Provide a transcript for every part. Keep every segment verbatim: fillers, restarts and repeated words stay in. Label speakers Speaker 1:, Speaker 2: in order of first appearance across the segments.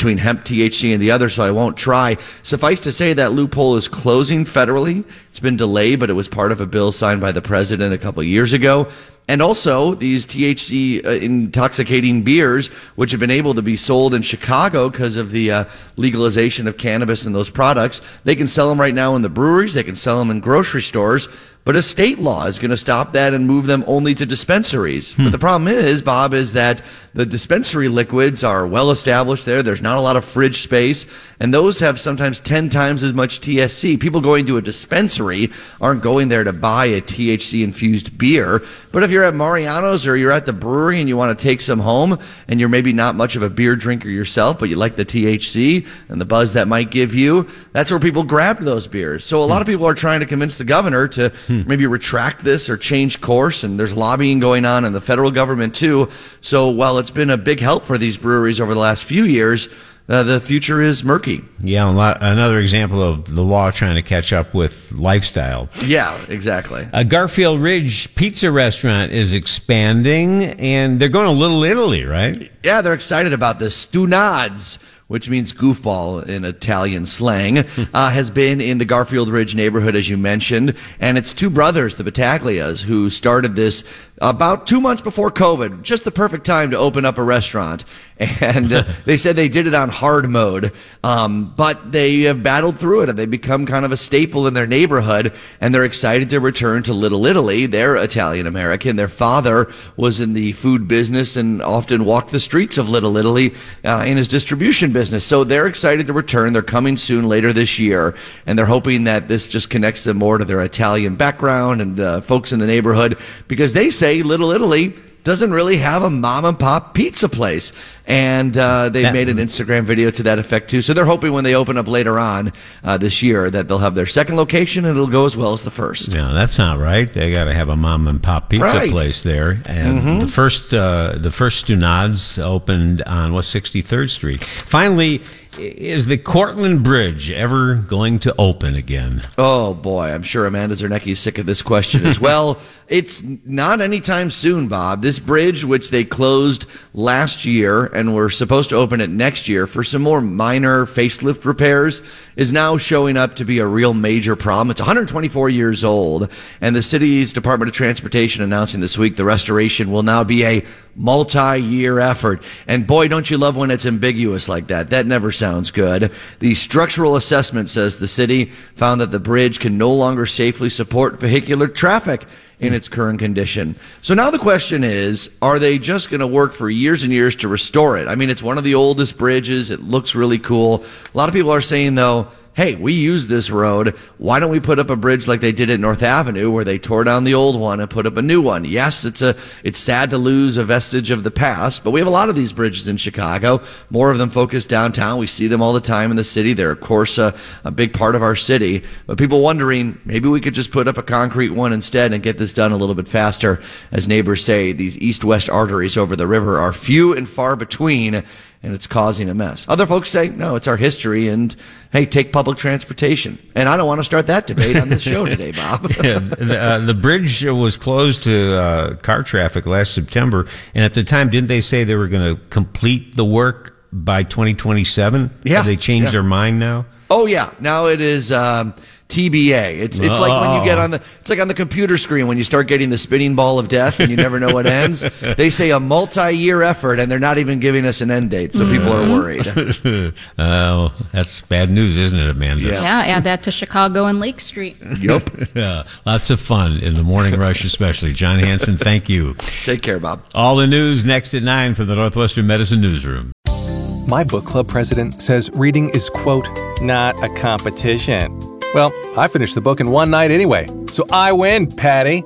Speaker 1: between hemp T H C and the other, so I won't try. Suffice to say that loophole is closing federally. It's been delayed, but it was part of a bill signed by the president a couple of years ago. And also, these T H C uh, intoxicating beers, which have been able to be sold in Chicago because of the uh, legalization of cannabis and those products, they can sell them right now in the breweries. They can sell them in grocery stores. But a state law is going to stop that and move them only to dispensaries. Hmm. But the problem is, Bob, is that the dispensary liquids are well established there. There's not a lot of fridge space. And those have sometimes ten times as much T H C. People going to a dispensary aren't going there to buy a T H C-infused beer. But if you're at Mariano's or you're at the brewery and you want to take some home and you're maybe not much of a beer drinker yourself, but you like the T H C and the buzz that might give you, that's where people grab those beers. So a lot of people are trying to convince the governor to hmm. maybe retract this or change course, and there's lobbying going on in the federal government too. So while it's been a big help for these breweries over the last few years, Uh, the future is murky.
Speaker 2: Yeah, a lot, another example of the law trying to catch up with lifestyle.
Speaker 1: Yeah, exactly.
Speaker 2: A Garfield Ridge pizza restaurant is expanding, and they're going to Little Italy, right?
Speaker 1: Yeah, they're excited about this. Stunad's, which means goofball in Italian slang, uh, has been in the Garfield Ridge neighborhood, as you mentioned. And it's two brothers, the Battaglias, who started this about two months before COVID, just the perfect time to open up a restaurant. And uh, they said they did it on hard mode, um, but they have battled through it, and they've become kind of a staple in their neighborhood, and they're excited to return to Little Italy. They're Italian-American. Their father was in the food business and often walked the streets of Little Italy uh, in his distribution business. So they're excited to return. They're coming soon later this year, and they're hoping that this just connects them more to their Italian background and uh, folks in the neighborhood, because they say Little Italy doesn't really have a mom and pop pizza place. And uh, they've that, made an Instagram video to that effect too. So they're hoping when they open up later on uh, this year that they'll have their second location and it'll go as well as the first.
Speaker 2: No, that's not right. They got to have a mom and pop pizza
Speaker 1: right.
Speaker 2: place there. And mm-hmm. the first uh, the first Stunad's opened on West sixty-third Street. Finally, is the Cortlandt Bridge ever going to open again?
Speaker 1: Oh, boy. I'm sure Amanda Zernecki is sick of this question as well. It's not anytime soon, Bob. This bridge, which they closed last year and were supposed to open it next year for some more minor facelift repairs, is now showing up to be a real major problem. It's one hundred twenty-four years old, and the city's Department of Transportation announcing this week the restoration will now be a multi-year effort. And boy, don't you love when it's ambiguous like that. That never sounds good. The structural assessment says the city found that the bridge can no longer safely support vehicular traffic in its current condition. So now the question is, are they just going to work for years and years to restore it? I mean, it's one of the oldest bridges. It looks really cool. A lot of people are saying, though, hey, we use this road. Why don't we put up a bridge like they did at North Avenue, where they tore down the old one and put up a new one? Yes, it's a it's sad to lose a vestige of the past, but we have a lot of these bridges in Chicago, more of them focused downtown. We see them all the time in the city. They're, of course, a, a big part of our city. But people wondering, maybe we could just put up a concrete one instead and get this done a little bit faster. As neighbors say, these east-west arteries over the river are few and far between, and it's causing a mess. Other folks say, no, it's our history, and, hey, take public transportation. And I don't want to start that debate on this show today, Bob.
Speaker 2: yeah, the, uh, the bridge was closed to uh, car traffic last September, and at the time, didn't they say they were going to complete the work by twenty twenty-seven?
Speaker 1: Yeah.
Speaker 2: Have they changed
Speaker 1: yeah.
Speaker 2: their mind now?
Speaker 1: Oh, yeah. Now it is um, T B A. It's it's oh. like when you get on the it's like on the computer screen when you start getting the spinning ball of death and you never know what ends. They say a multi-year effort, and they're not even giving us an end date, so mm-hmm. people are worried.
Speaker 2: Oh, that's bad news, isn't it, Amanda?
Speaker 3: Yeah, yeah, add that to Chicago and Lake Street.
Speaker 1: Yep.
Speaker 2: Yeah, lots of fun in the morning rush, especially. John Hanson, thank you.
Speaker 1: Take care, Bob.
Speaker 2: All the news next at nine from the Northwestern Medicine Newsroom.
Speaker 4: My book club president says reading is, quote, not a competition. Well, I finished the book in one night anyway, so I win, Patty.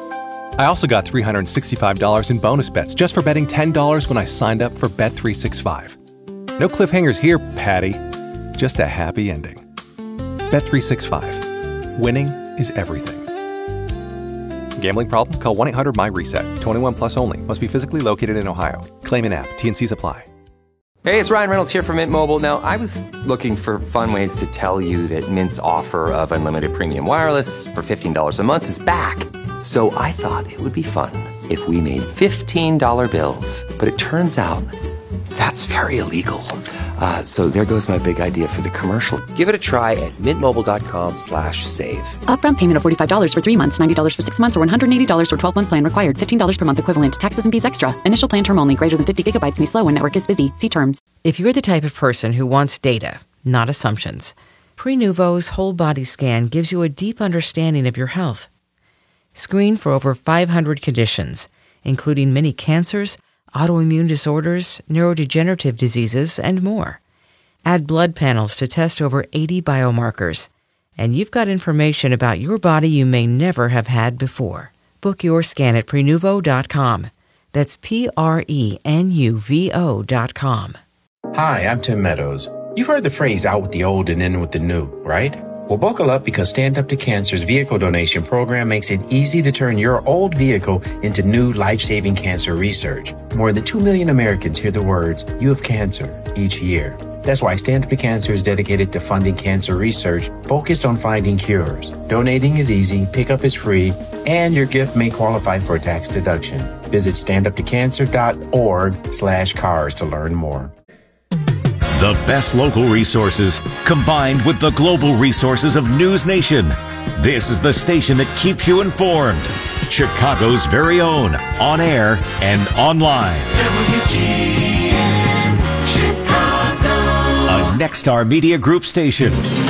Speaker 4: I also got three hundred sixty-five dollars in bonus bets just for betting ten dollars when I signed up for Bet three sixty-five. No cliffhangers here, Patty. Just a happy ending. Bet three sixty-five. Winning is everything. Gambling problem? Call one eight hundred my reset. twenty-one plus only. Must be physically located in Ohio. Claim in app. T N Cs apply.
Speaker 5: Hey, it's Ryan Reynolds here from Mint Mobile. Now, I was looking for fun ways to tell you that Mint's offer of unlimited premium wireless for fifteen dollars a month is back. So I thought it would be fun if we made fifteen dollar bills. But it turns out that's very illegal. Uh, so there goes my big idea for the commercial. Give it a try at mintmobile.com slash save.
Speaker 6: Upfront payment of forty-five dollars for three months, ninety dollars for six months, or one hundred eighty dollars for twelve-month plan required. fifteen dollars per month equivalent. Taxes and fees extra. Initial plan term only. Greater than fifty gigabytes may slow when network is busy. See terms.
Speaker 7: If you're the type of person who wants data, not assumptions, Prenuvo's whole body scan gives you a deep understanding of your health. Screen for over five hundred conditions, including many cancers, autoimmune disorders, neurodegenerative diseases, and more. Add blood panels to test over eighty biomarkers, and you've got information about your body you may never have had before. Book your scan at Prenuvo dot com. That's P R E N U V O dot com.
Speaker 8: Hi, I'm Tim Meadows. You've heard the phrase out with the old and in with the new, right? Well, buckle up because Stand Up to Cancer's vehicle donation program makes it easy to turn your old vehicle into new life-saving cancer research. More than two million Americans hear the words, "You have cancer," each year. That's why Stand Up to Cancer is dedicated to funding cancer research focused on finding cures. Donating is easy, pickup is free, and your gift may qualify for a tax deduction. Visit standuptocancer.org slash cars to learn more.
Speaker 9: The best local resources combined with the global resources of News Nation. This is the station that keeps you informed. Chicago's very own, on air and online. W G N Chicago. A Nexstar Media Group station.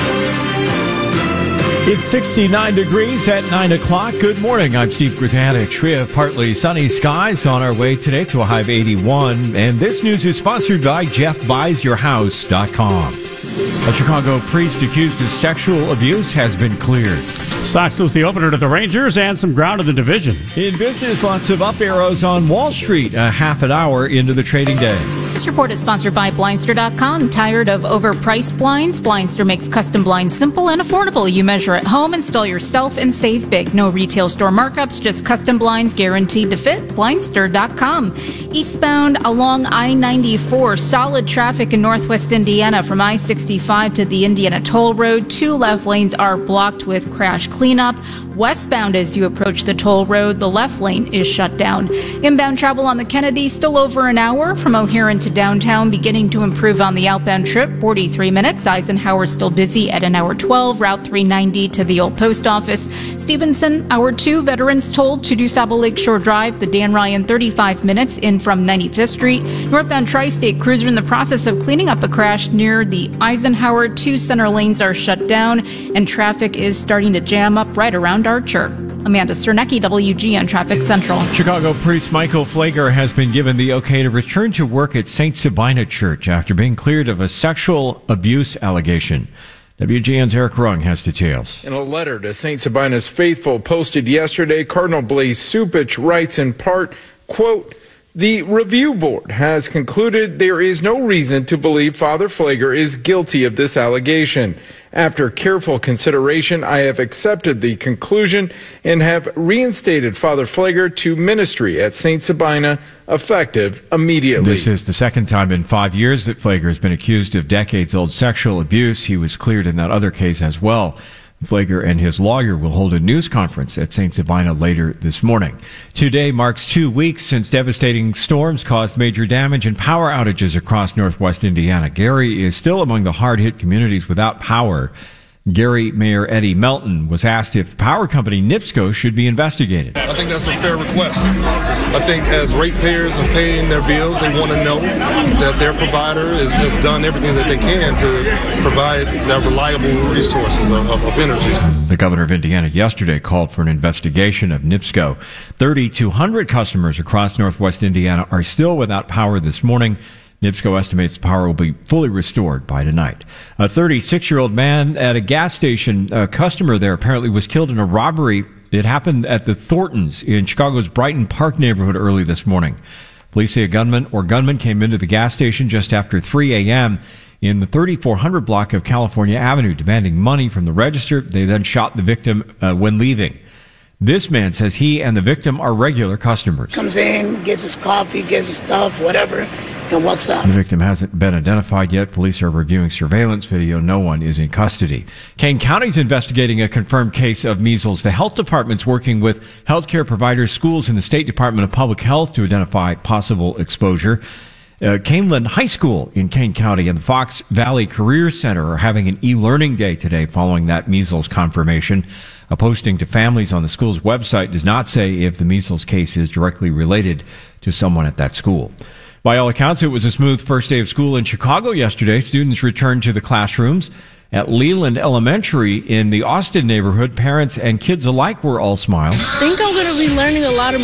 Speaker 10: It's sixty-nine degrees at nine o'clock. Good morning. I'm Steve Gratanich. We have partly sunny skies on our way today to a high of eighty-one. And this news is sponsored by Jeff Buys Your House dot com. A Chicago priest accused of sexual abuse has been cleared.
Speaker 11: Sox lose the opener to the Rangers and some ground in the division.
Speaker 10: In business, lots of up arrows on Wall Street a half an hour into the trading day.
Speaker 3: This report is sponsored by Blindster dot com. Tired of overpriced blinds? Blindster makes custom blinds simple and affordable. You measure at home, install yourself, and save big. No retail store markups, just custom blinds guaranteed to fit. Blindster dot com. Eastbound along I ninety-four, solid traffic in northwest Indiana from I sixty-five to the Indiana Toll Road. Two left lanes are blocked with crash cleanup. Westbound as you approach the toll road, the left lane is shut down. Inbound travel on the Kennedy still over an hour from O'Hare to downtown, beginning to improve on the outbound trip, forty-three minutes. Eisenhower still busy at an hour twelve. Route three ninety to the old post office. Stevenson, hour two. Veterans tolled to DuSable Lakeshore Drive. The Dan Ryan, thirty-five minutes in from ninety-fifth Street. Northbound Tri-State cruiser in the process of cleaning up a crash near the Eisenhower. Two center lanes are shut down, and traffic is starting to jam up right around Archer. Amanda Sternecki, W G N Traffic Central.
Speaker 10: Chicago priest Michael Flager has been given the okay to return to work at Saint Sabina Church after being cleared of a sexual abuse allegation. W G N's Eric Rung has details.
Speaker 12: In a letter to Saint Sabina's faithful posted yesterday, Cardinal Blaise Cupich writes in part, quote, "The review board has concluded there is no reason to believe Father Flager is guilty of this allegation. After careful consideration, I have accepted the conclusion and have reinstated Father Flager to ministry at Saint Sabina, effective immediately."
Speaker 10: This is the second time in five years that Flager has been accused of decades-old sexual abuse. He was cleared in that other case as well. Flager and his lawyer will hold a news conference at Saint Sabina later this morning. Today marks two weeks since devastating storms caused major damage and power outages across northwest Indiana. Gary is still among the hard-hit communities without power. Gary Mayor Eddie Melton was asked if power company NIPSCO should be investigated.
Speaker 13: I think that's a fair request. I think as ratepayers are paying their bills, they want to know that their provider has, has done everything that they can to provide their reliable resources of, of, of energy.
Speaker 10: The governor of Indiana yesterday called for an investigation of NIPSCO. thirty-two hundred customers across northwest Indiana are still without power this morning. NIPSCO estimates the power will be fully restored by tonight. A thirty-six-year-old man at a gas station, a customer there apparently was killed in a robbery. It happened at the Thorntons in Chicago's Brighton Park neighborhood early this morning. Police say a gunman or gunman came into the gas station just after three a.m. in the thirty-four hundred block of California Avenue, demanding money from the register. They then shot the victim uh, when leaving. This man says he and the victim are regular customers.
Speaker 14: Comes in, gets his coffee, gets his stuff, whatever, and walks out.
Speaker 10: The victim hasn't been identified yet. Police are reviewing surveillance video. No one is in custody. Kane County's investigating a confirmed case of measles. The health department's working with healthcare providers, schools, and the State Department of Public Health to identify possible exposure. Uh, Caneland High School in Kane County and the Fox Valley Career Center are having an e-learning day today following that measles confirmation. A posting to families on the school's website does not say if the measles case is directly related to someone at that school. By all accounts, it was a smooth first day of school in Chicago yesterday. Students returned to the classrooms at Leland Elementary in the Austin neighborhood. Parents and kids alike were all smiles.
Speaker 15: I think I'm going to be learning a lot of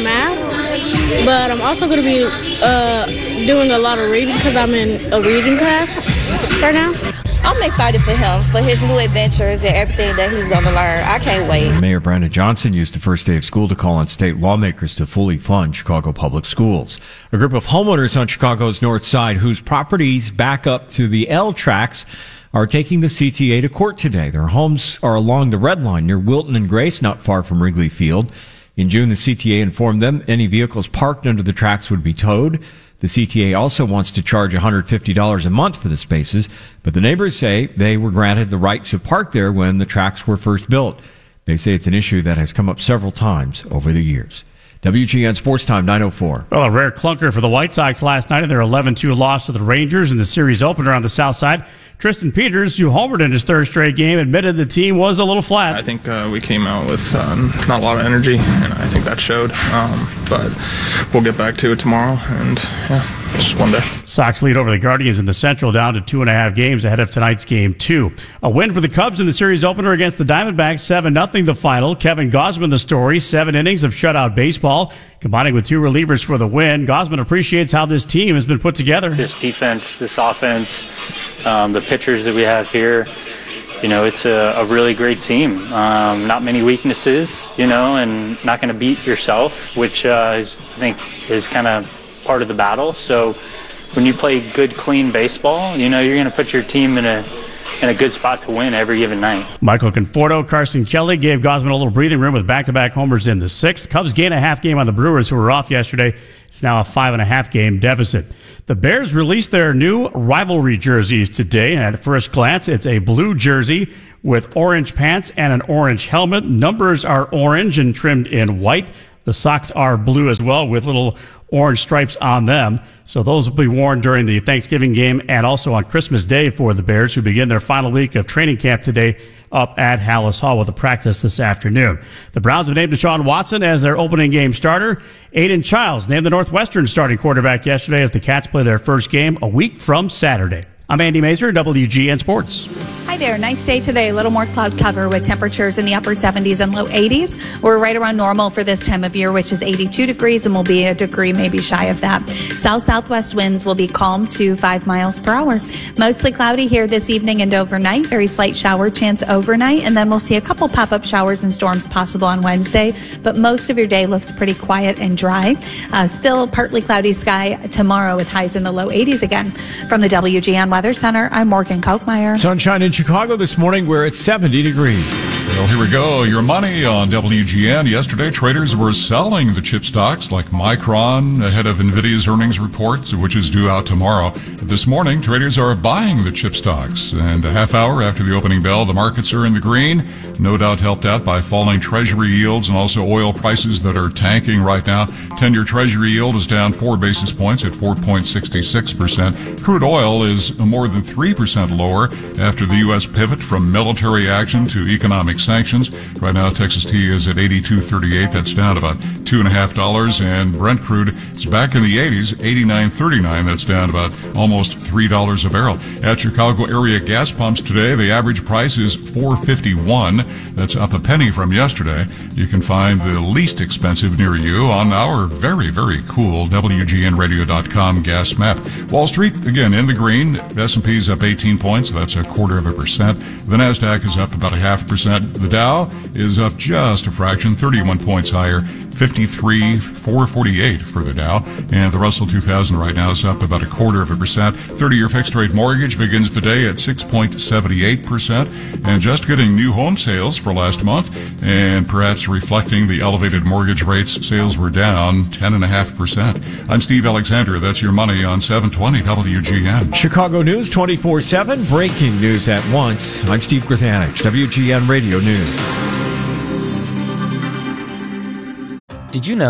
Speaker 15: math, but I'm also going to be uh, doing a lot of reading because I'm in a reading class right now.
Speaker 16: I'm excited for him, for his new adventures and everything that he's going to learn. I can't wait.
Speaker 10: Mayor Brandon Johnson used the first day of school to call on state lawmakers to fully fund Chicago public schools. A group of homeowners on Chicago's north side whose properties back up to the L tracks are taking the C T A to court today. Their homes are along the Red Line near Wilton and Grace, not far from Wrigley Field. In June, the C T A informed them any vehicles parked under the tracks would be towed. The C T A also wants to charge one hundred fifty dollars a month for the spaces, but the neighbors say they were granted the right to park there when the tracks were first built. They say it's an issue that has come up several times over the years. W G N Sports Time, nine oh four.
Speaker 11: Well, a rare clunker for the White Sox last night in their eleven two loss to the Rangers in the series opener on the south side. Tristan Peters, who homered in his third straight game, admitted the team was a little flat.
Speaker 17: I think uh, we came out with um, not a lot of energy, and I think that showed. Um, but we'll get back to it tomorrow, and yeah, just one day.
Speaker 11: Sox lead over the Guardians in the Central down to two and a half games ahead of tonight's game two. A win for the Cubs in the series opener against the Diamondbacks, seven nothing the final. Kevin Gausman the story, seven innings of shutout baseball, combining with two relievers for the win. Gausman appreciates how this team has been put together.
Speaker 18: This defense, this offense, um, the pitchers that we have here, you know, it's a, a really great team. Um, not many weaknesses, you know, and not going to beat yourself, which uh, is, I think is kind of part of the battle. So when you play good, clean baseball, you know, you're going to put your team in a in a good spot to win every given night.
Speaker 11: Michael Conforto, Carson Kelly gave Gausman a little breathing room with back-to-back homers in the sixth. Cubs gain a half game on the Brewers, who were off yesterday. It's now a five and a half game deficit. The Bears released their new rivalry jerseys today, and at first glance, it's a blue jersey with orange pants and an orange helmet. Numbers are orange and trimmed in white. The socks are blue as well with little orange stripes on them. So those will be worn during the Thanksgiving game and also on Christmas Day for the Bears, who begin their final week of training camp today up at Hallis Hall with a practice this afternoon. The Browns have named Deshaun Watson as their opening game starter. Aiden Childs named the Northwestern starting quarterback yesterday as the Cats play their first game a week from Saturday. I'm Andy Mazer, W G N Sports.
Speaker 3: Hi there. Nice day today. A little more cloud cover with temperatures in the upper seventies and low eighties. We're right around normal for this time of year, which is eighty-two degrees, and will be a degree maybe shy of that. South-southwest winds will be calm to five miles per hour. Mostly cloudy here this evening and overnight. Very slight shower chance overnight, and then we'll see a couple pop-up showers and storms possible on Wednesday. But most of your day looks pretty quiet and dry. Uh, still partly cloudy sky tomorrow with highs in the low eighties again. From the W G N Weather Center, I'm Morgan Kochmeyer.
Speaker 10: Sunshine in Chicago this morning. We're at seventy degrees.
Speaker 19: Well, here we go. Your money on W G N. Yesterday, traders were selling the chip stocks like Micron ahead of NVIDIA's earnings report, which is due out tomorrow. This morning, traders are buying the chip stocks. And a half hour after the opening bell, the markets are in the green, no doubt helped out by falling Treasury yields and also oil prices that are tanking right now. ten-year Treasury yield is down four basis points at four point six six percent. Crude oil is more than three percent lower after the U S pivot from military action to economic sanctions. Right now, Texas T is at eighty-two thirty-eight. That's down about two and a half dollars. And Brent crude is back in the eighties, eighty-nine thirty-nine. That's down about almost three dollars a barrel. At Chicago area gas pumps today, the average price is four fifty-one. That's up a penny from yesterday. You can find the least expensive near you on our very, very cool W G N radio dot com gas map. Wall Street, again, in the green. S and P's up eighteen points. That's a quarter of a percent. The NASDAQ is up about a half percent. The Dow is up just a fraction, thirty-one points higher, fifty-three four forty-eight for the Dow. And the Russell two thousand right now is up about a quarter of a percent. thirty-year fixed-rate mortgage begins the day at six point seven eight percent. And just getting new home sales for last month, and perhaps reflecting the elevated mortgage rates, sales were down ten point five percent. I'm Steve Alexander. That's your money on seven twenty W G N.
Speaker 10: Chicago News twenty-four seven, breaking news at once. I'm Steve Grithanich, W G N Radio News.
Speaker 20: Did you know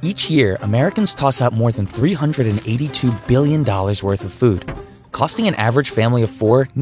Speaker 20: Each year, Americans toss out more than three hundred eighty-two billion dollars worth of food, costing an average family of four